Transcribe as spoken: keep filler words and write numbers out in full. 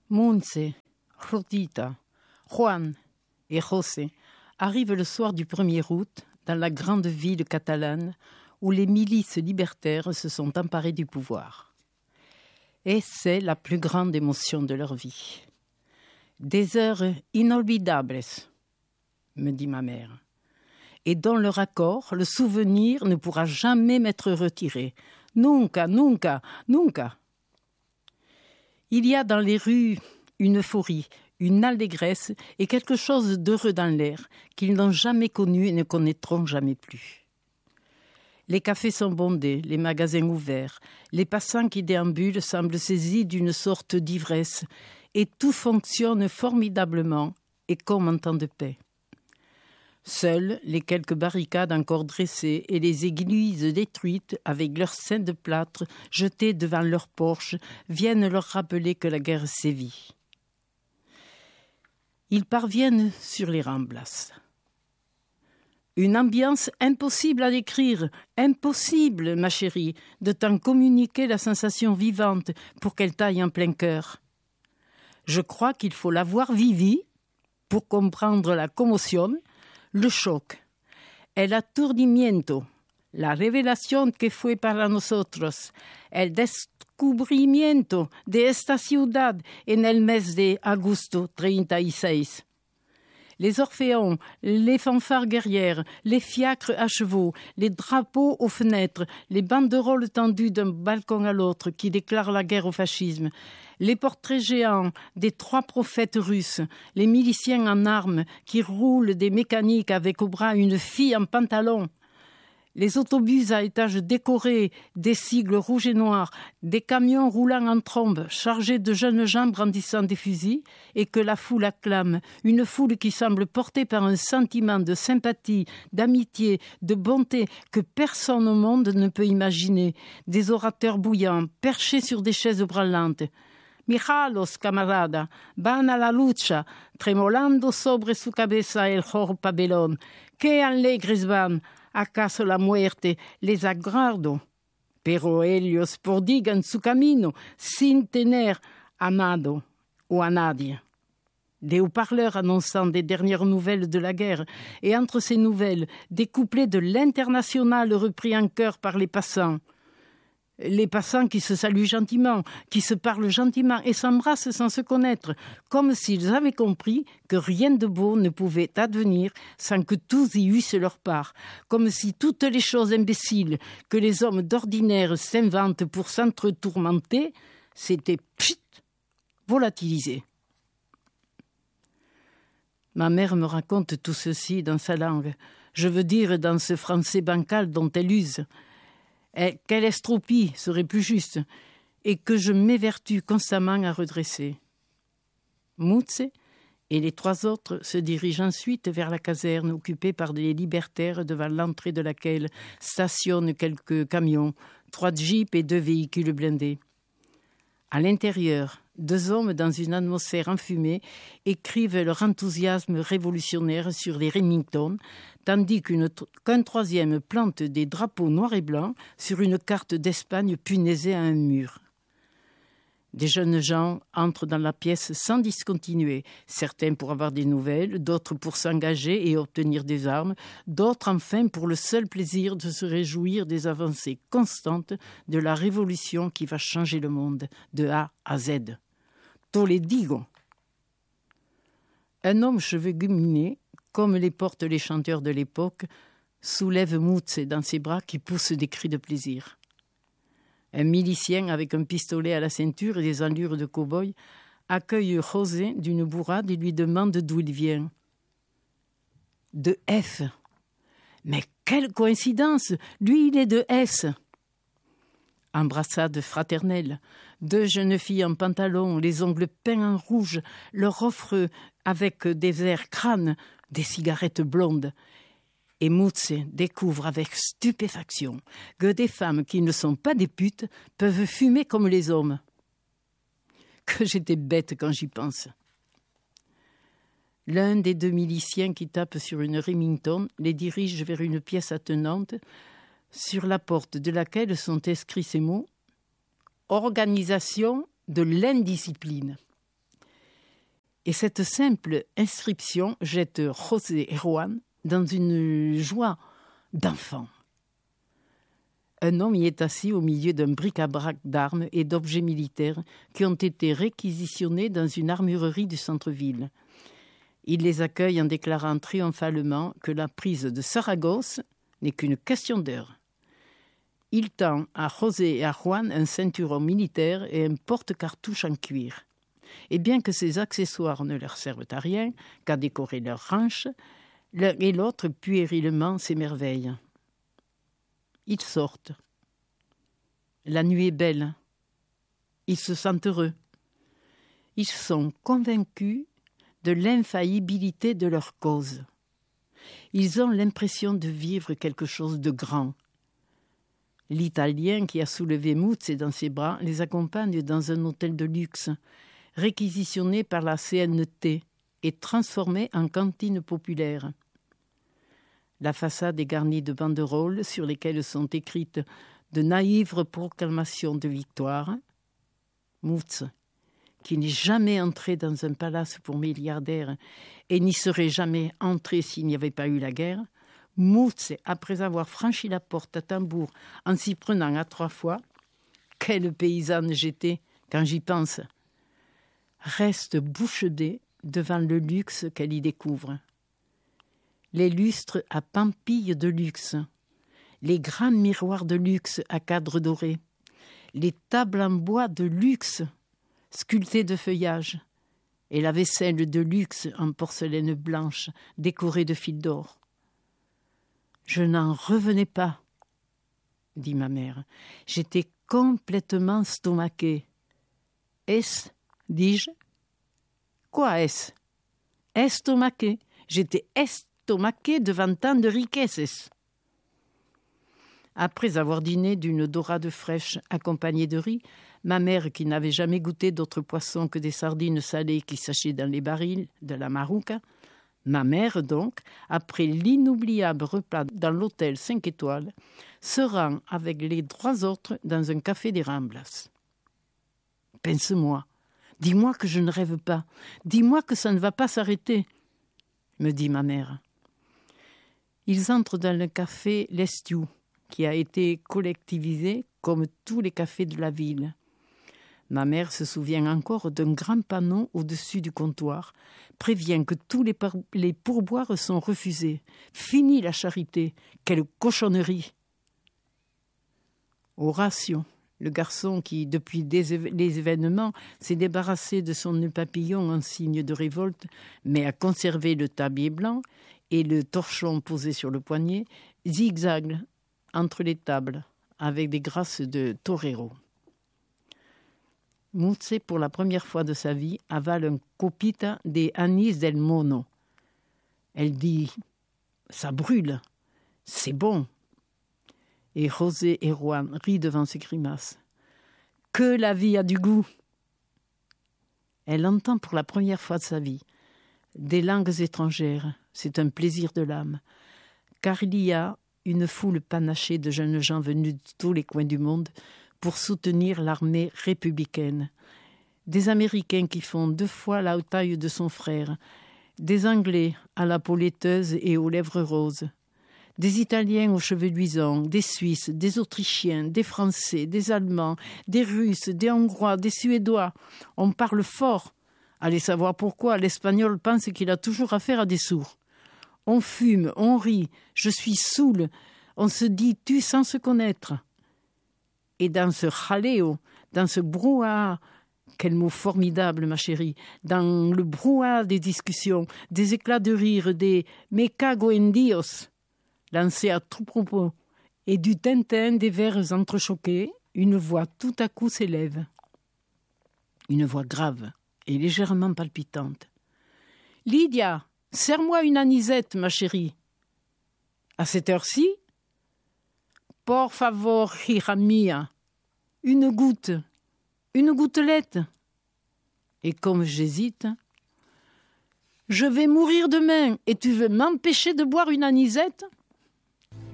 Montse, Rosita, Juan et José arrivent le soir du premier août dans la grande ville catalane où les milices libertaires se sont emparées du pouvoir. Et c'est la plus grande émotion de leur vie. Des heures inolvidables, me dit ma mère, et dans leur accord, le souvenir ne pourra jamais m'être retiré. Nunca, nunca, nunca. Il y a dans les rues une euphorie, une allégresse et quelque chose d'heureux dans l'air qu'ils n'ont jamais connu et ne connaîtront jamais plus. Les cafés sont bondés, les magasins ouverts, les passants qui déambulent semblent saisis d'une sorte d'ivresse et tout fonctionne formidablement et comme en temps de paix. Seules les quelques barricades encore dressées et les églises détruites avec leurs saints de plâtre jetés devant leurs porches viennent leur rappeler que la guerre sévit. Ils parviennent sur les Ramblas. Une ambiance impossible à décrire, impossible, ma chérie, de t'en communiquer la sensation vivante pour qu'elle t'aille en plein cœur. Je crois qu'il faut l'avoir vivie pour comprendre la commotion, le choc, el aturdimiento, la revelación que fue para nosotros, el descubrimiento de esta ciudad en el mes de agosto treinta y seis. Les orphéons, les fanfares guerrières, les fiacres à chevaux, les drapeaux aux fenêtres, les banderoles tendues d'un balcon à l'autre qui déclarent la guerre au fascisme, les portraits géants des trois prophètes russes, les miliciens en armes qui roulent des mécaniques avec au bras une fille en pantalon, les autobus à étages décorés, des sigles rouges et noirs, des camions roulant en trombe, chargés de jeunes gens brandissant des fusils, et que la foule acclame, une foule qui semble portée par un sentiment de sympathie, d'amitié, de bonté que personne au monde ne peut imaginer, des orateurs bouillants, perchés sur des chaises branlantes. Mijalos, camarada, van a la lucha, tremolando sobre su cabeza el jorro pabellón. Que alegres van, acaso la muerte les aguardo, pero ellos prodigan su camino sin tener amado o a nadie. Des haut-parleurs annonçant des dernières nouvelles de la guerre, et entre ces nouvelles, des couplets de l'international repris en chœur par les passants. Les passants qui se saluent gentiment, qui se parlent gentiment et s'embrassent sans se connaître, comme s'ils avaient compris que rien de beau ne pouvait advenir sans que tous y eussent leur part, comme si toutes les choses imbéciles que les hommes d'ordinaire s'inventent pour s'entre-tourmenter s'étaient pchit, volatilisées. Ma mère me raconte tout ceci dans sa langue, je veux dire dans ce français bancal dont elle use. Et qu'elle estropie serait plus juste, et que je m'évertue constamment à redresser. Moutse et les trois autres se dirigent ensuite vers la caserne occupée par des libertaires devant l'entrée de laquelle stationnent quelques camions, trois jeeps et deux véhicules blindés. À l'intérieur, deux hommes dans une atmosphère enfumée écrivent leur enthousiasme révolutionnaire sur les Remington, tandis qu'une, qu'un troisième plante des drapeaux noirs et blancs sur une carte d'Espagne punaisée à un mur. Des jeunes gens entrent dans la pièce sans discontinuer, certains pour avoir des nouvelles, d'autres pour s'engager et obtenir des armes, d'autres enfin pour le seul plaisir de se réjouir des avancées constantes de la révolution qui va changer le monde de A à Z. Te les digo. Un homme cheveux guminés, comme les portent les chanteurs de l'époque, soulève Moutse dans ses bras qui poussent des cris de plaisir. Un milicien avec un pistolet à la ceinture et des allures de cow-boy accueille José d'une bourrade et lui demande d'où il vient. De F. Mais quelle coïncidence! Lui, il est de S. Embrassade fraternelle. Deux jeunes filles en pantalon, les ongles peints en rouge, leur offrent avec des airs crânes des cigarettes blondes. Et Moutse découvre avec stupéfaction que des femmes qui ne sont pas des putes peuvent fumer comme les hommes. Que j'étais bête quand j'y pense. L'un des deux miliciens qui tapent sur une Remington les dirige vers une pièce attenante, sur la porte de laquelle sont inscrits ces mots « Organisation de l'indiscipline ». Et cette simple inscription jette José et Juan dans une joie d'enfant. Un homme y est assis au milieu d'un bric-à-brac d'armes et d'objets militaires qui ont été réquisitionnés dans une armurerie du centre-ville. Il les accueille en déclarant triomphalement que la prise de Saragosse n'est qu'une question d'heure. Il tend à José et à Juan un ceinturon militaire et un porte-cartouche en cuir. Et bien que ces accessoires ne leur servent à rien qu'à décorer leurs hanches, l'un et l'autre puérilement s'émerveillent. Ils sortent. La nuit est belle. Ils se sentent heureux. Ils sont convaincus de l'infaillibilité de leur cause. Ils ont l'impression de vivre quelque chose de grand. L'Italien qui a soulevé Muzzi dans ses bras les accompagne dans un hôtel de luxe, réquisitionné par la C N T et transformé en cantine populaire. La façade est garnie de banderoles sur lesquelles sont écrites de naïves proclamations de victoire. Muzzi, qui n'est jamais entré dans un palace pour milliardaires et n'y serait jamais entré s'il n'y avait pas eu la guerre, Muzzi, après avoir franchi la porte à tambour en s'y prenant à trois fois, quelle paysanne j'étais quand j'y pense, reste bouche bée devant le luxe qu'elle y découvre. Les lustres à pampilles de luxe, les grands miroirs de luxe à cadres dorés, les tables en bois de luxe sculptées de feuillage, et la vaisselle de luxe en porcelaine blanche décorée de fils d'or. Je n'en revenais pas, dit ma mère. J'étais complètement stomaquée. Est-ce, dis-je? Quoi est-ce? Estomaquée. J'étais estomaquée devant tant de richesses. Après avoir dîné d'une dorade fraîche accompagnée de riz, ma mère, qui n'avait jamais goûté d'autre poisson que des sardines salées qui séchaient dans les barils de la Marouca, ma mère, donc, après l'inoubliable repas dans l'hôtel cinq étoiles, se rend avec les trois autres dans un café des Ramblas. « Pince-moi, dis-moi que je ne rêve pas, dis-moi que ça ne va pas s'arrêter, » me dit ma mère. Ils entrent dans le café L'Estiou, qui a été collectivisé comme tous les cafés de la ville. Ma mère se souvient encore d'un grand panneau au-dessus du comptoir, prévient que tous les, par- les pourboires sont refusés. Fini la charité, quelle cochonnerie! Horatio, le garçon qui, depuis des éve- les événements, s'est débarrassé de son nœud papillon en signe de révolte, mais a conservé le tablier blanc et le torchon posé sur le poignet, zigzague entre les tables, avec des grâces de torero. Muzzi, pour la première fois de sa vie, avale un copita de anis del mono. Elle dit « Ça brûle, c'est bon !» Et José et Juan rient devant ses grimaces. « Que la vie a du goût !» Elle entend pour la première fois de sa vie des langues étrangères. C'est un plaisir de l'âme, car il y a une foule panachée de jeunes gens venus de tous les coins du monde pour soutenir l'armée républicaine. Des Américains qui font deux fois la taille de son frère, des Anglais à la peau laiteuse et aux lèvres roses, des Italiens aux cheveux luisants, des Suisses, des Autrichiens, des Français, des Allemands, des Russes, des Hongrois, des Suédois. On parle fort. Allez savoir pourquoi, l'Espagnol pense qu'il a toujours affaire à des sourds. On fume, on rit, je suis saoul, on se dit tu sans se connaître. Et dans ce jaleo, dans ce brouhaha, quel mot formidable, ma chérie, dans le brouhaha des discussions, des éclats de rire, des « me cago en Dios » lancés à tout propos, et du tintin des vers entrechoqués, une voix tout à coup s'élève. Une voix grave et légèrement palpitante. « Lydia, serre-moi une anisette, ma chérie. »« À cette heure-ci ?»« Por favor, hija mia. Une goutte, une gouttelette. » Et comme j'hésite, « Je vais mourir demain et tu veux m'empêcher de boire une anisette ?»